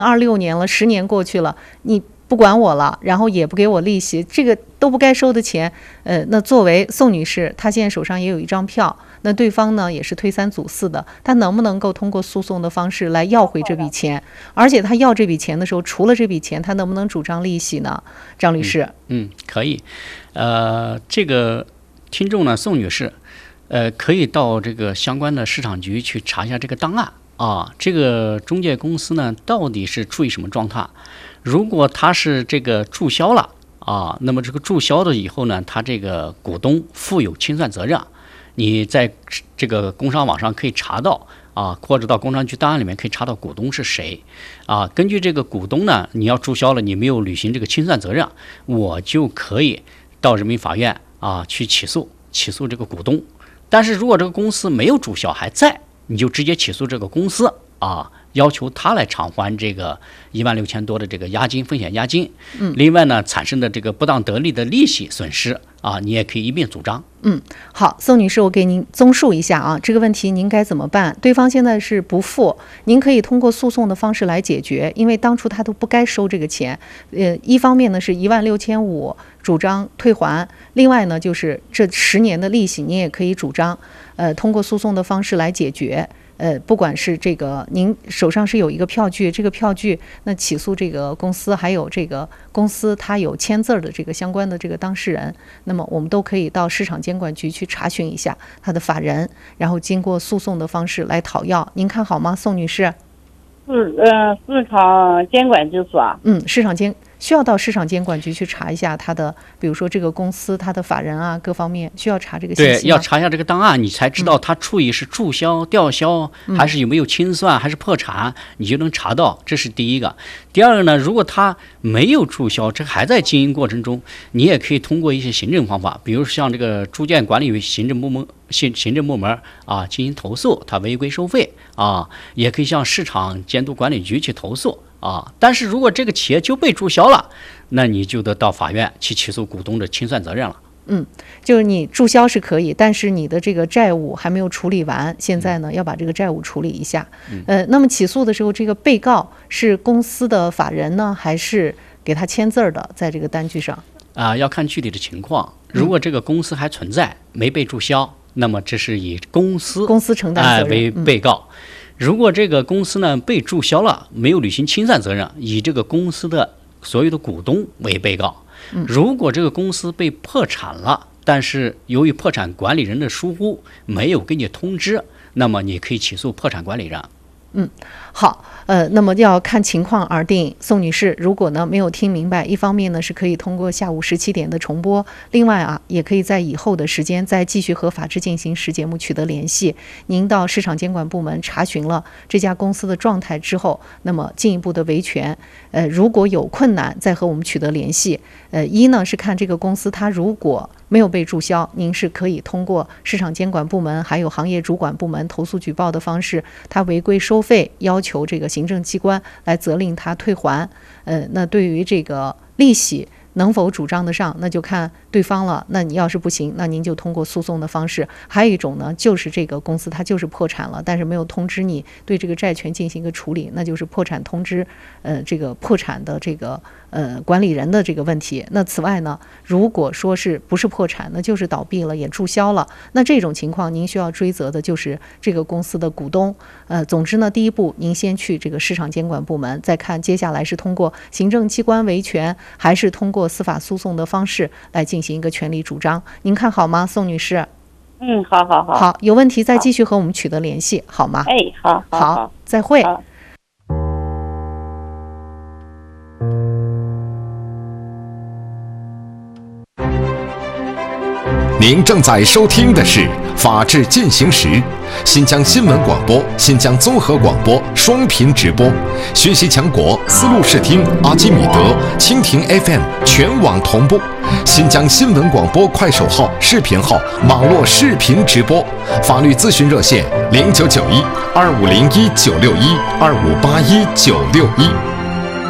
26年了，10年过去了，你不管我了，然后也不给我利息，这个都不该收的钱。那作为宋女士，她现在手上也有一张票，那对方呢也是推三阻四的，她能不能够通过诉讼的方式来要回这笔钱？而且她要这笔钱的时候，除了这笔钱，她能不能主张利息呢？张律师， 可以。这个听众呢，宋女士，可以到这个相关的市场局去查一下这个档案啊，这个中介公司呢到底是处于什么状态？如果他是这个注销了啊，那么这个注销了以后呢，他这个股东负有清算责任。你在这个工商网上可以查到啊，或者到工商局档案里面可以查到股东是谁啊。根据这个股东呢，你要注销了，你没有履行这个清算责任，我就可以到人民法院啊去起诉这个股东。但是如果这个公司没有注销还在，你就直接起诉这个公司啊，要求他来偿还这个16000多的这个押金，风险押金。另外呢，产生的这个不当得利的利息损失啊，你也可以一并主张。 好，宋女士，我给您综述一下啊，这个问题您该怎么办？对方现在是不付，您可以通过诉讼的方式来解决，因为当初他都不该收这个钱。一方面呢是16500主张退还，另外呢就是这10年的利息，您也可以主张，通过诉讼的方式来解决。不管是这个您手上是有一个票据，这个票据那起诉这个公司，还有这个公司它有签字的这个相关的这个当事人，那么我们都可以到市场监管局去查询一下他的法人，然后经过诉讼的方式来讨要。您看好吗，宋女士？ 市场监管局是吧？ 需要到市场监管局去查一下他的，比如说这个公司他的法人啊，各方面需要查这个信息吗？ 对，要查一下这个档案，你才知道他处于是注销、吊销，还是有没有清算，还是破产，你就能查到。这是第一个。第二个呢，如果他没有注销，这还在经营过程中，你也可以通过一些行政方法，比如像这个住建管理行政部门啊进行投诉，他违规收费啊，也可以向市场监督管理局去投诉。但是如果这个企业就被注销了，那你就得到法院去起诉股东的清算责任了。 就是你注销是可以，但是你的这个债务还没有处理完，现在呢要把这个债务处理一下。那么起诉的时候，这个被告是公司的法人呢，还是给他签字的，在这个单据上？ 要看具体的情况。如果这个公司还存在，没被注销，那么这是以公司承担责任为被告。如果这个公司呢被注销了，没有履行清算责任，以这个公司的所有的股东为被告。如果这个公司被破产了，但是由于破产管理人的疏忽，没有给你通知，那么你可以起诉破产管理人。 好，那么要看情况而定。宋女士，如果呢没有听明白，一方面呢是可以通过下午17点的重播，另外也可以在以后的时间再继续和法治进行时节目取得联系。您到市场监管部门查询了这家公司的状态之后，那么进一步的维权，如果有困难再和我们取得联系。一呢是看这个公司它如果没有被注销，您是可以通过市场监管部门还有行业主管部门投诉举报的方式，他违规收费，要求这个行政机关来责令他退还。那对于这个利息能否主张得上，那就看对方了。那你要是不行，那您就通过诉讼的方式。还有一种呢，就是这个公司它就是破产了，但是没有通知你对这个债权进行一个处理，那就是破产通知这个破产的这个管理人的这个问题。那此外呢，如果说是不是破产，那就是倒闭了，也注销了，那这种情况您需要追责的就是这个公司的股东。总之呢，第一步您先去这个市场监管部门，再看接下来是通过行政机关维权，还是通过司法诉讼的方式来进行一个权利主张。您看好吗，宋女士？好，有问题再继续和我们取得联系，好吗？好，再会。 您正在收听的是《法治进行时》，新疆新闻广播、新疆综合广播双频直播，学习强国思路视听、阿基米德、蜻蜓 FM 全网同步，新疆新闻广播快手号、视频号网络视频直播，法律咨询热线099125019612581961。